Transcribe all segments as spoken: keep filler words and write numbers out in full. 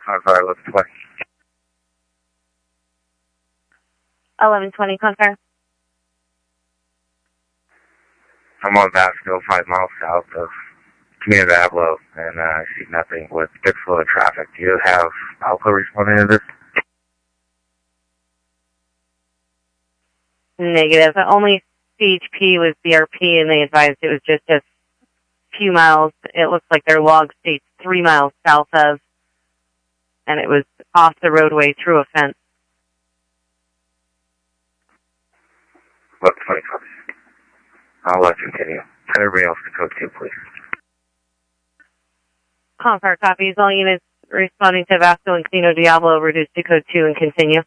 Concar eleven twenty. eleven twenty, Concar. I'm on Vasco, five miles south of Camino Diablo, and uh, I see nothing with big flow of traffic. Do you have Alpha responding to this? Negative. Only C H P was B R P, and they advised it was just a few miles. It looks like their log states three miles south of, and it was off the roadway through a fence. Look, twenty copies. I'll let you continue. Send everybody else to code two, please. Concar copies. All units responding to Vasco and Camino Diablo reduced to code two and continue.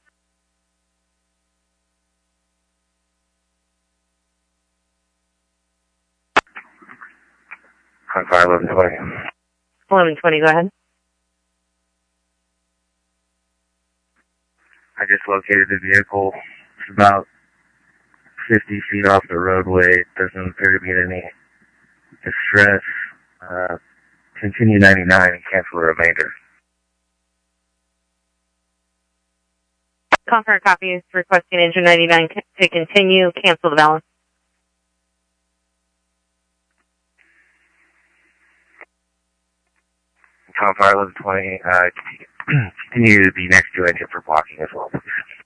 Concar eleven twenty. eleven twenty, go ahead. I just located the vehicle. It's about fifty feet off the roadway. It doesn't appear to be in any distress. Uh, continue ninety-nine and cancel the remainder. Concar copies requesting engine ninety-nine to continue. Cancel the balance. Concar eleven twenty, uh, continue to be next to engine for blocking as well, please.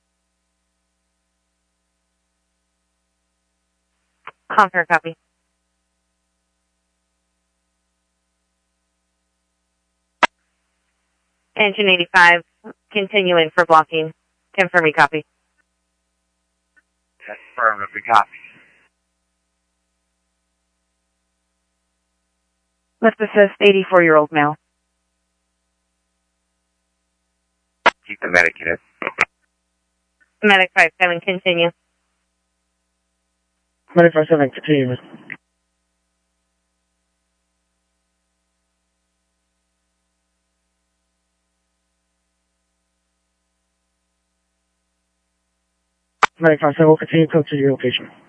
Concar copy. Engine eighty-five, continuing for blocking. Confirming copy. Affirmative copy. Let's assist eighty-four-year-old male. Keep the medic unit. Medic five seven, continue. Medic five seven, continue. Medic five seven, will continue to come to your location.